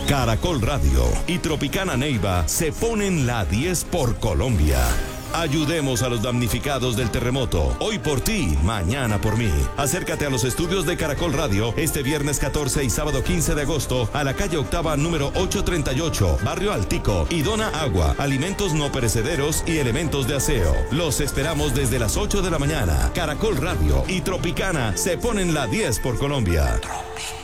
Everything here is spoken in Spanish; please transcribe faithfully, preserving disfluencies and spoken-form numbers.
Caracol Radio y Tropicana Neiva se ponen la diez por Colombia. Ayudemos a los damnificados del terremoto. Hoy por ti, mañana por mí. Acércate a los estudios de Caracol Radio este viernes catorce y sábado quince de agosto a la calle Octava número ochocientos treinta y ocho, Barrio Altico, y dona agua, alimentos no perecederos y elementos de aseo. Los esperamos desde las ocho de la mañana. Caracol Radio y Tropicana se ponen la diez por Colombia. Tropicana.